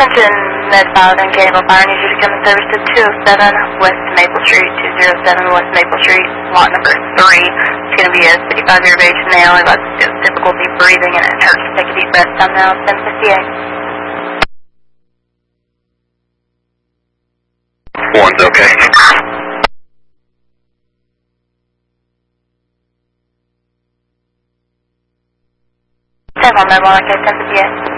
Attention, Metropolitan Cable Fire needs you to come in service to 207 West Maple Street, 207 West Maple Street, lot number 3. It's going to be a 55-year age male. He has difficulty breathing and it hurts to take a deep breath. Time now, 10:58. One's okay. Mobile, okay, 10:58.